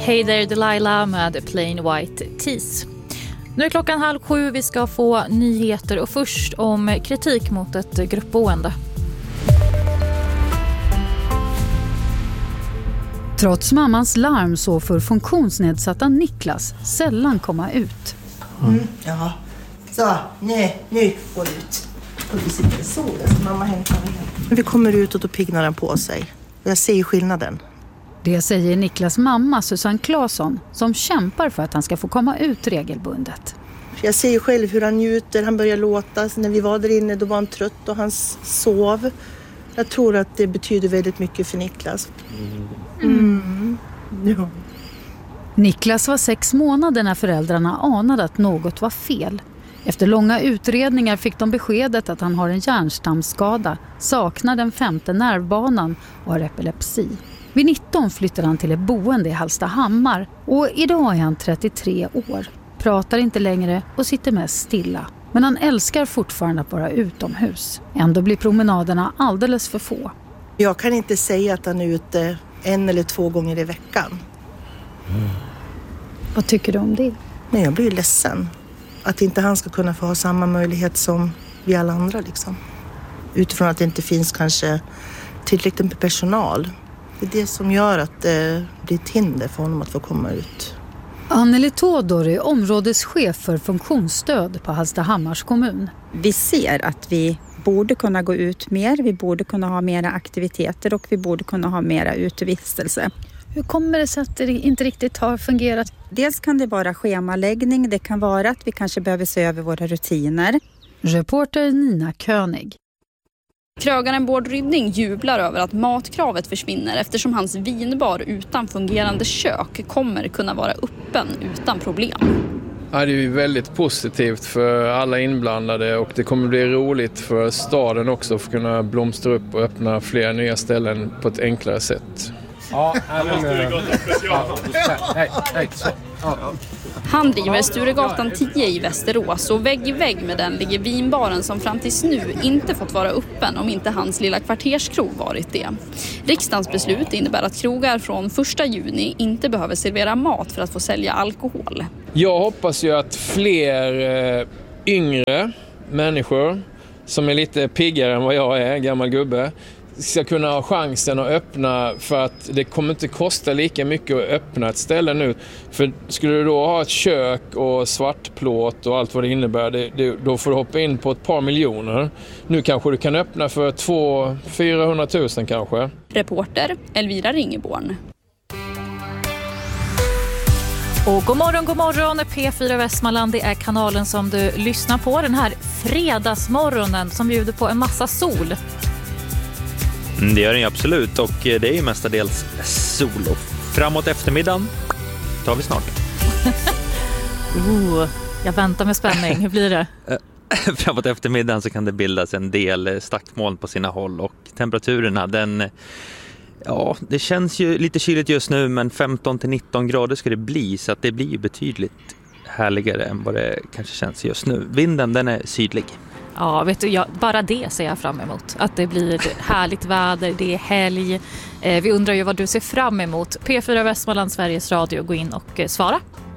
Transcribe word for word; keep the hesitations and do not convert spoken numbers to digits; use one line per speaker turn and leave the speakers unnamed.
Hey there Delilah med Plain White Tees. Nu är klockan halv sju, vi ska få nyheter och först om kritik mot ett gruppboende.
Trots mammans larm så får funktionsnedsatta Niklas sällan komma ut.
Mm, ja, så nu, nu går ut. Och vi sitter i solen så mamma hämtar mig. Vi kommer ut och då piggnar han på sig. Jag ser ju skillnaden.
Det säger Niklas mamma Susanne Claesson som kämpar för att han ska få komma ut regelbundet.
Jag ser ju själv hur han njuter, han börjar låta. Så när vi var där inne då var han trött och han sov. Jag tror att det betyder väldigt mycket för Niklas. Mm. Ja.
Niklas var sex månader när föräldrarna anade att något var fel. Efter långa utredningar fick de beskedet att han har en hjärnstamsskada, saknar den femte nervbanan och har epilepsi. Vid nitton flyttade han till ett boende i Hallstahammar och idag är han trettiotre år. Pratar inte längre och sitter mest stilla. Men han älskar fortfarande att vara utomhus. Ändå blir promenaderna alldeles för få.
Jag kan inte säga att han är ute en eller två gånger i veckan.
Mm. Vad tycker du om det?
Nej, jag blir ju ledsen. Att inte han ska kunna få ha samma möjlighet som vi alla andra liksom. Utifrån att det inte finns kanske tillräckligt med personal. Det är det som gör att det blir ett hinder för honom att få komma ut.
Anneli Todor är områdeschef för funktionsstöd på Hallstahammars kommun.
Vi ser att vi borde kunna gå ut mer, vi borde kunna ha mera aktiviteter och vi borde kunna ha mera utevistelse.
Hur kommer det sig att det inte riktigt har fungerat?
Dels kan det vara schemaläggning, det kan vara att vi kanske behöver se över våra rutiner.
Reporter Nina König.
Krögaren Bård Rydning jublar över att matkravet försvinner eftersom hans vinbar utan fungerande kök kommer kunna vara öppen utan problem.
Ja, det är ju väldigt positivt för alla inblandade och det kommer bli roligt för staden också att kunna blomstra upp och öppna fler nya ställen på ett enklare sätt.
Ja,
Han driver Sturegatan tio i Västerås och vägg i vägg med den ligger vinbaren som fram tills nu inte fått vara öppen om inte hans lilla kvarterskrog varit det. Riksdagens beslut innebär att krogar från första juni inte behöver servera mat för att få sälja alkohol.
Jag hoppas ju att fler eh, yngre människor som är lite piggare än vad jag är, gammal gubbe, ska kunna ha chansen att öppna för att det kommer inte kosta lika mycket att öppna ett ställe nu. För skulle du då ha ett kök och svartplåt och allt vad det innebär, det, det, då får du hoppa in på ett par miljoner. Nu kanske du kan öppna för två, fyrahundratusen kanske.
Reporter Elvira Ringeborn.
Och god morgon, god morgon, P fyra Västmanland, det är kanalen som du lyssnar på den här fredagsmorgonen som bjuder på en massa sol.
Det gör den absolut och det är ju mestadels sol och framåt eftermiddagen tar vi snart.
oh, jag väntar med spänning, hur blir det?
Framåt eftermiddagen så kan det bildas en del stackmoln på sina håll och temperaturerna den, ja det känns ju lite kyligt just nu men femton till nitton grader ska det bli så att det blir ju betydligt härligare än vad det kanske känns just nu. Vinden den är sydlig.
Ja, vet du, jag, bara det ser jag fram emot. Att det blir härligt väder, det är helg. Eh, vi undrar ju vad du ser fram emot. P fyra Västmanland, Sveriges Radio, gå in och eh, svara.